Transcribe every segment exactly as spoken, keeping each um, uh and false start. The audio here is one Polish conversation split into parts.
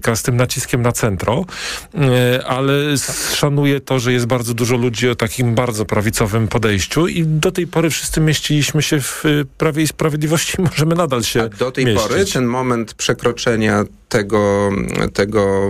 z tym naciskiem na centro, ale szanuję to, że jest bardzo dużo ludzi o takim bardzo prawicowym podejściu i do tej pory wszyscy mieściliśmy się w Prawie i Sprawiedliwości i możemy nadal się A do tej mieścić. pory ten moment przekroczenia tego, tego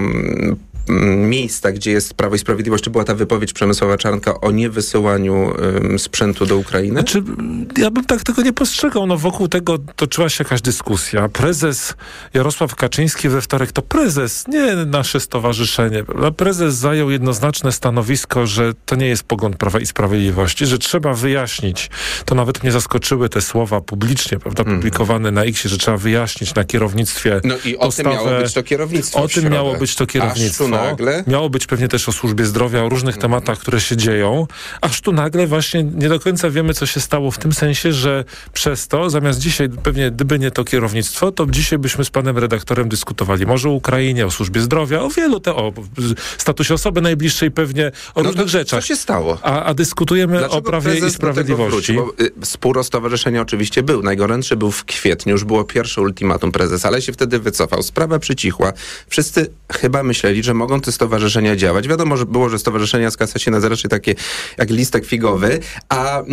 miejsca, gdzie jest Prawo i Sprawiedliwość, czy była ta wypowiedź Przemysława Czarnka o niewysyłaniu ym, sprzętu do Ukrainy? Znaczy, ja bym tak tego nie postrzegał. No, wokół tego toczyła się jakaś dyskusja. Prezes Jarosław Kaczyński we wtorek to prezes, nie nasze stowarzyszenie. Prezes zajął jednoznaczne stanowisko, że to nie jest pogląd Prawa i Sprawiedliwości, że trzeba wyjaśnić. To nawet mnie zaskoczyły te słowa publicznie, prawda, mm. publikowane na X, że trzeba wyjaśnić na kierownictwie. No i o postawę, tym miało być to kierownictwo. O tym miało być to kierownictwo. Nagle? Miało być pewnie też o służbie zdrowia, o różnych mm. tematach, które się dzieją, aż tu nagle właśnie nie do końca wiemy, co się stało w tym sensie, że przez to, zamiast dzisiaj, pewnie gdyby nie to kierownictwo, to dzisiaj byśmy z panem redaktorem dyskutowali może o Ukrainie, o służbie zdrowia, o wielu, te, o statusie osoby najbliższej pewnie, o no różnych rzeczach. Co się stało? A, a dyskutujemy Dlaczego o Prawie i Sprawiedliwości. Bo, y, spór o stowarzyszenie oczywiście był. Najgorętszy był w kwietniu, już było pierwsze ultimatum prezesa, ale się wtedy wycofał. Sprawa przycichła. Wszyscy chyba myśleli, że mogą te stowarzyszenia działać. Wiadomo, że było, że stowarzyszenia skasa się nazywa raczej takie jak listek figowy, a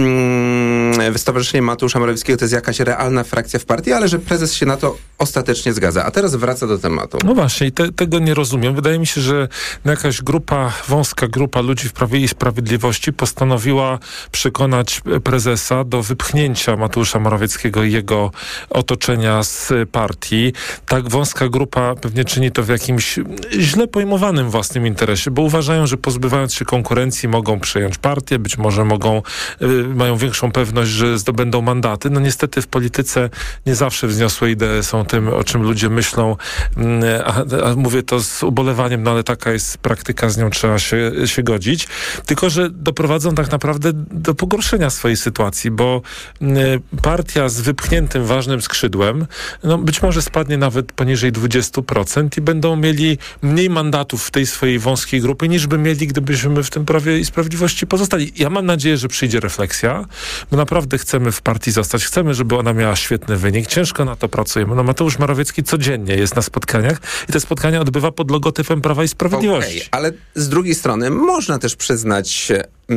mm, Stowarzyszenie Mateusza Morawieckiego to jest jakaś realna frakcja w partii, ale że prezes się na to ostatecznie zgadza. A teraz wraca do tematu. No właśnie i te, tego nie rozumiem. Wydaje mi się, że jakaś grupa, wąska grupa ludzi w Prawie i Sprawiedliwości postanowiła przekonać prezesa do wypchnięcia Mateusza Morawieckiego i jego otoczenia z partii. Tak wąska grupa pewnie czyni to w jakimś źle pojmowanym własnym interesie, bo uważają, że pozbywając się konkurencji mogą przejąć partię, być może mogą, y, mają większą pewność, że zdobędą mandaty. No niestety w polityce nie zawsze wzniosłe idee są tym, o czym ludzie myślą, y, a, a mówię to z ubolewaniem, no ale taka jest praktyka, z nią trzeba się, się godzić. Tylko, że doprowadzą tak naprawdę do pogorszenia swojej sytuacji, bo y, partia z wypchniętym ważnym skrzydłem, no być może spadnie nawet poniżej dwadzieścia procent i będą mieli mniej mandatów w tej swojej wąskiej grupy, niż by mieli, gdybyśmy w tym Prawie i Sprawiedliwości pozostali. Ja mam nadzieję, że przyjdzie refleksja, bo naprawdę chcemy w partii zostać, chcemy, żeby ona miała świetny wynik. Ciężko na to pracujemy. No Mateusz Morawiecki codziennie jest na spotkaniach i te spotkania odbywa pod logotypem Prawa i Sprawiedliwości. Okay, ale z drugiej strony można też przyznać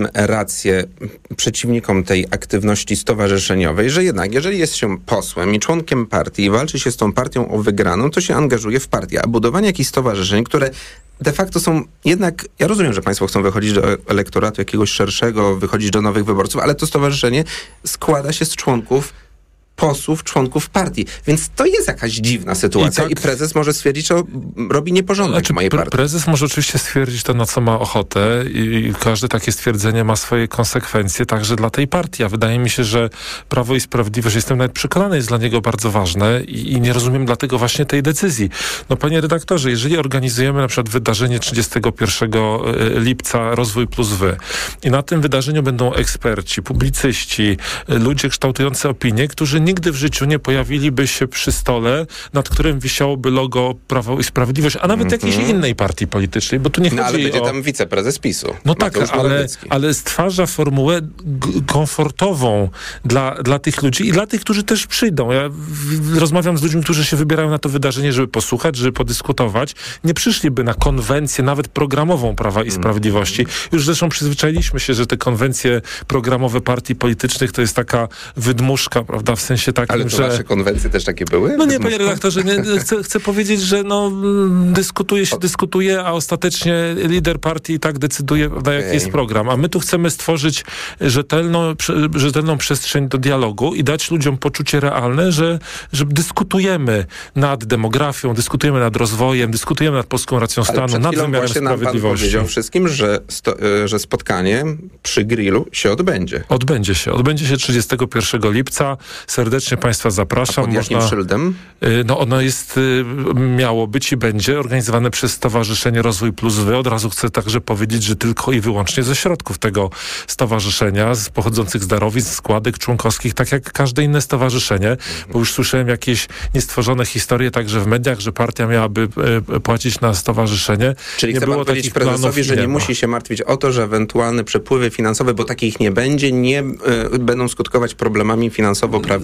rację przeciwnikom tej aktywności stowarzyszeniowej, że jednak jeżeli jest się posłem i członkiem partii i walczy się z tą partią o wygraną, to się angażuje w partię. A budowanie jakichś stowarzyszeń, które de facto są jednak, ja rozumiem, że państwo chcą wychodzić do elektoratu jakiegoś szerszego, wychodzić do nowych wyborców, ale to stowarzyszenie składa się z członków posłów, członków partii. Więc to jest jakaś dziwna sytuacja i, tak, i prezes może stwierdzić, że robi nieporządek znaczy, w mojej partii. Prezes może oczywiście stwierdzić to, na co ma ochotę i każde takie stwierdzenie ma swoje konsekwencje także dla tej partii. A wydaje mi się, że Prawo i Sprawiedliwość, jestem nawet przekonany, jest dla niego bardzo ważne i, i nie rozumiem dlatego właśnie tej decyzji. No panie redaktorze, jeżeli organizujemy na przykład wydarzenie trzydziestego pierwszego lipca Rozwój plus Wy i na tym wydarzeniu będą eksperci, publicyści, ludzie kształtujący opinie, którzy nigdy w życiu nie pojawiliby się przy stole, nad którym wisiałoby logo Prawo i Sprawiedliwość, a nawet mm-hmm. jakiejś innej partii politycznej, bo tu nie chodzi o... No ale będzie o... tam wiceprezes PiSu. No tak, ale, ale stwarza formułę g- komfortową dla, dla tych ludzi i dla tych, którzy też przyjdą. Ja w, rozmawiam z ludźmi, którzy się wybierają na to wydarzenie, żeby posłuchać, żeby podyskutować. Nie przyszliby na konwencję, nawet programową Prawa i mm. Sprawiedliwości. Już zresztą przyzwyczailiśmy się, że te konwencje programowe partii politycznych to jest taka wydmuszka, prawda, w sensie takim, ale to że... nasze konwencje też takie były? No nie, panie redaktorze, nie, chcę, chcę powiedzieć, że no, dyskutuje się, dyskutuje, a ostatecznie lider partii tak decyduje, okay. jaki jest program. A my tu chcemy stworzyć rzetelną, rzetelną przestrzeń do dialogu i dać ludziom poczucie realne, że, że dyskutujemy nad demografią, dyskutujemy nad rozwojem, dyskutujemy nad polską racją stanu, nad wymiarem sprawiedliwości. Pan powiedział wszystkim, że, sto, że spotkanie przy grillu się odbędzie. Odbędzie się. Odbędzie się trzydziestego pierwszego lipca. Serdecznie państwa zapraszam. A pod jakim Można, szyldem? No ono jest, miało być i będzie organizowane przez Stowarzyszenie Rozwój plus Wy. Od razu chcę także powiedzieć, że tylko i wyłącznie ze środków tego stowarzyszenia, z pochodzących z darowizn, składek członkowskich, tak jak każde inne stowarzyszenie, bo już słyszałem jakieś niestworzone historie także w mediach, że partia miałaby e, płacić na stowarzyszenie. Czyli nie chce było pan powiedzieć prezesowi, planów, że nie, nie musi się martwić o to, że ewentualne przepływy finansowe, bo takich nie będzie, nie y, będą skutkować problemami finansowo-prawnymi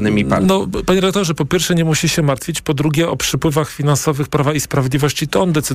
innymi partiami. No, panie redaktorze, po pierwsze nie musi się martwić, po drugie o przypływach finansowych Prawa i Sprawiedliwości to on decyduje.